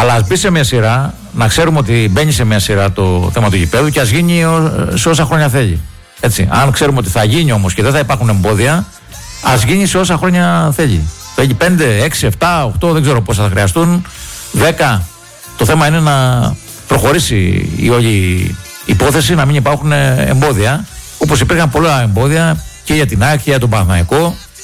Αλλά ας μπει σε μια σειρά, να ξέρουμε ότι μπαίνει σε μια σειρά το θέμα του γηπέδου και ας γίνει σε όσα χρόνια θέλει. Έτσι. Αν ξέρουμε ότι θα γίνει όμως και δεν θα υπάρχουν εμπόδια, ας γίνει σε όσα χρόνια θέλει. Θέλει 5, 6, 7, 8, δεν ξέρω πόσα θα χρειαστούν, 10. Το θέμα είναι να προχωρήσει η όλη υπόθεση, να μην υπάρχουν εμπόδια. Όπως υπήρχαν πολλά εμπόδια και για την ΑΕΚ και για τον Παναθηναϊκό